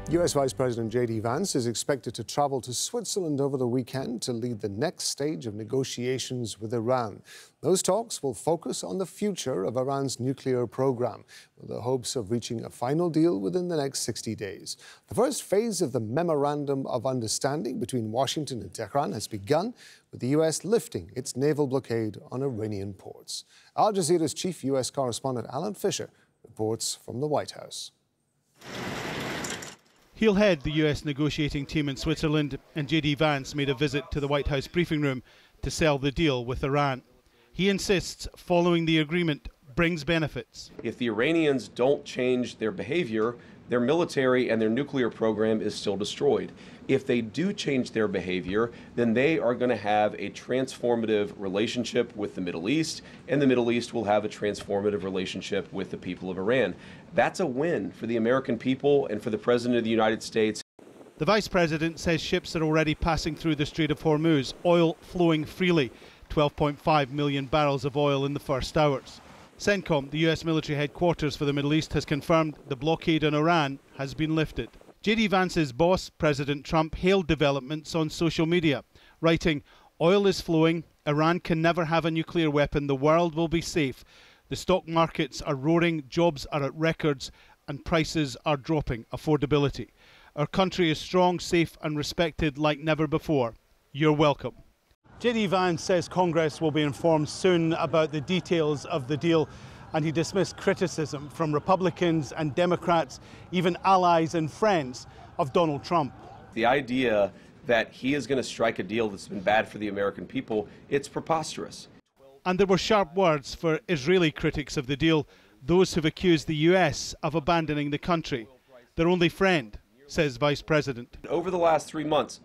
US Vice President J.D. Vance is expected to travel to Switzerland over the weekend to lead the next stage of negotiations with Iran. Those talks will focus on the future of Iran's nuclear program, with the hopes of reaching a final deal within the next 60 days. The first phase of the Memorandum of Understanding between Washington and Tehran has begun, with the US lifting its naval blockade on Iranian ports. Al Jazeera's chief US correspondent Alan Fisher reports from the White House. He'll head the US negotiating team in Switzerland, and J.D. Vance made a visit to the White House briefing room to sell the deal with Iran. He insists following the agreement brings benefits. If the Iranians don't change their behavior, their military and their nuclear program is still destroyed. If they do change their behavior, then they are going to have a transformative relationship with the Middle East, and the Middle East will have a transformative relationship with the people of Iran. That's a win for the American people and for the President of the United States. The Vice President says ships are already passing through the Strait of Hormuz, oil flowing freely, 12.5 million barrels of oil in the first hours. CENTCOM, the US military headquarters for the Middle East, has confirmed the blockade on Iran has been lifted. J.D. Vance's boss, President Trump, hailed developments on social media, writing, "Oil is flowing, Iran can never have a nuclear weapon, the world will be safe. The stock markets are roaring, jobs are at records, and prices are dropping, affordability. Our country is strong, safe and respected like never before. You're welcome." J.D. Vance says Congress will be informed soon about the details of the deal, and he dismissed criticism from Republicans and Democrats, even allies and friends of Donald Trump. The idea that he is going to strike a deal that's been bad for the American people, it's preposterous. And there were sharp words for Israeli critics of the deal, those who've accused the US of abandoning the country. Their only friend, says Vice President. Over the last 3 months,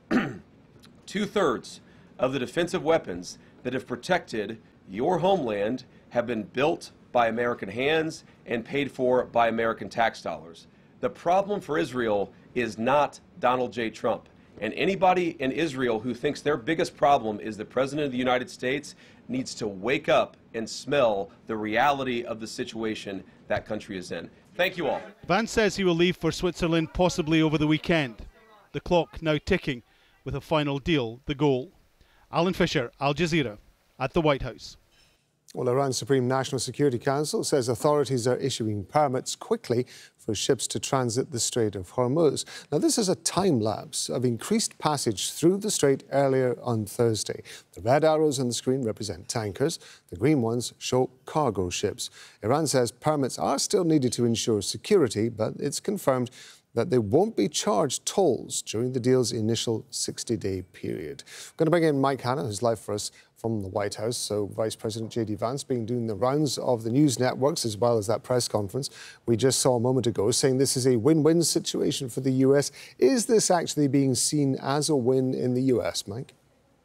2/3 of the defensive weapons that have protected your homeland have been built by American hands and paid for by American tax dollars. The problem for Israel is not Donald J. Trump. And anybody in Israel who thinks their biggest problem is the President of the United States needs to wake up and smell the reality of the situation that country is in. Thank you all. Vance says he will leave for Switzerland possibly over the weekend. The clock now ticking, with a final deal the goal. Alan Fisher, Al Jazeera, at the White House. Well, Iran's Supreme National Security Council says authorities are issuing permits quickly for ships to transit the Strait of Hormuz. Now, this is a time lapse of increased passage through the strait earlier on Thursday. The red arrows on the screen represent tankers. The green ones show cargo ships. Iran says permits are still needed to ensure security, but it's confirmed that they won't be charged tolls during the deal's initial 60-day period. I'm going to bring in Mike Hanna, who's live for us from the White House. So Vice President J.D. Vance being doing the rounds of the news networks as well as that press conference we just saw a moment ago, saying this is a win-win situation for the U.S. Is this actually being seen as a win in the U.S., Mike?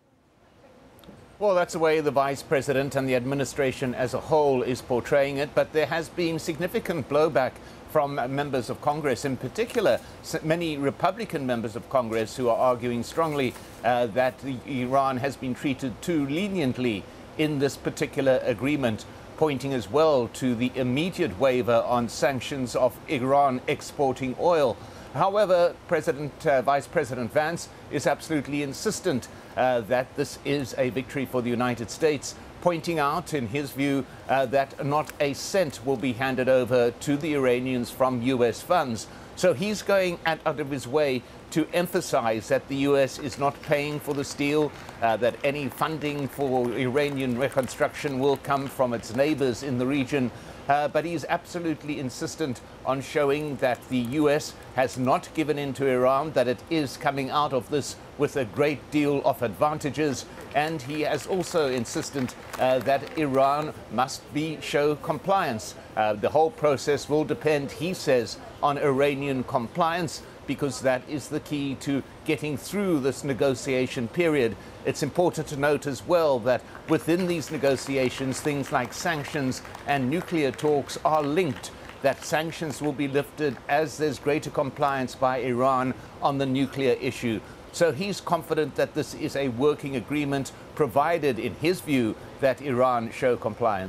Well, that's the way the Vice President and the administration as a whole is portraying it, but there has been significant blowback from members of Congress, in particular many Republican members of Congress who are arguing strongly that Iran has been treated too leniently in this particular agreement, pointing as well to the immediate waiver on sanctions of Iran exporting oil. However, Vice President Vance is absolutely insistent that this is a victory for the United States, pointing out, in his view, that not a cent will be handed over to the Iranians from U.S. funds. So he's going out of his way to emphasize that the U.S. is not paying for this deal, that any funding for Iranian reconstruction will come from its neighbors in the region. But he's absolutely insistent on showing that the U.S. has not given in to Iran, that it is coming out of this with a great deal of advantages. And he has also insisted that Iran must show compliance. The whole process will depend, he says, on Iranian compliance, because that is the key to getting through this negotiation period. It's important to note as well that within these negotiations, things like sanctions and nuclear talks are linked, that sanctions will be lifted as there's greater compliance by Iran on the nuclear issue. So he's confident that this is a working agreement, provided, in his view, that Iran show compliance.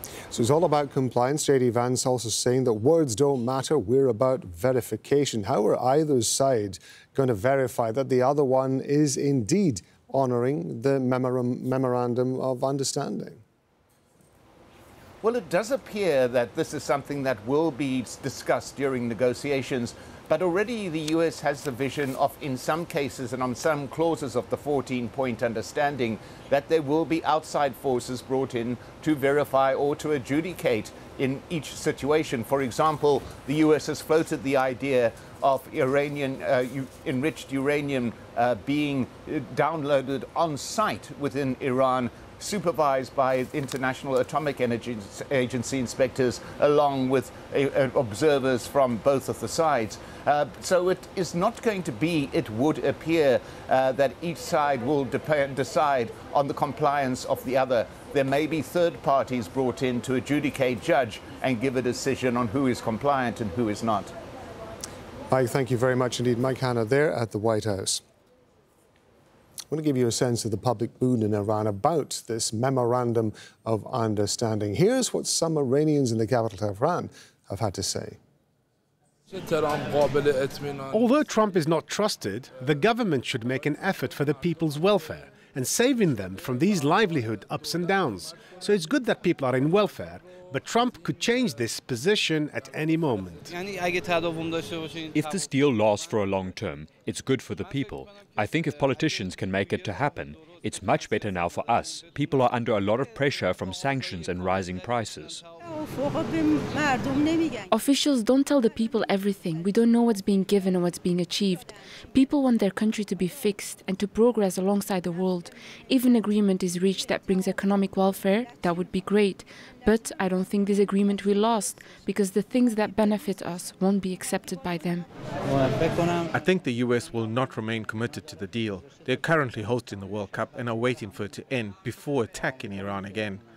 So it's all about compliance. J.D. Vance also saying that words don't matter, we're about verification. How are either side going to verify that the other one is indeed honouring the memorandum of understanding? Well, it does appear that this is something that will be discussed during negotiations, but already the US has the vision of, in some cases and on some clauses of the 14-point understanding, that there will be outside forces brought in to verify or to adjudicate in each situation. For example, the US has floated the idea of enriched uranium being downloaded on site within Iran, supervised by International Atomic Energy Agency inspectors along with observers from both of the sides. So it is not going to be, it would appear, that each side will decide on the compliance of the other. There may be third parties brought in to adjudicate, judge, and give a decision on who is compliant and who is not. Mike, thank you very much indeed. Mike Hanna there at the White House. I want to give you a sense of the public mood in Iran about this memorandum of understanding. Here's what some Iranians in the capital Tehran have had to say. Although Trump is not trusted, the government should make an effort for the people's welfare and saving them from these livelihood ups and downs. So it's good that people are in welfare, but Trump could change this position at any moment. If this deal lasts for a long term, it's good for the people. I think if politicians can make it to happen, it's much better now for us. People are under a lot of pressure from sanctions and rising prices. Officials don't tell the people everything. We don't know what's being given or what's being achieved. People want their country to be fixed and to progress alongside the world. If an agreement is reached that brings economic welfare, that would be great. But I don't think this agreement will last, because the things that benefit us won't be accepted by them. I think the US will not remain committed to the deal. They're currently hosting the World Cup and are waiting for it to end before attacking Iran again.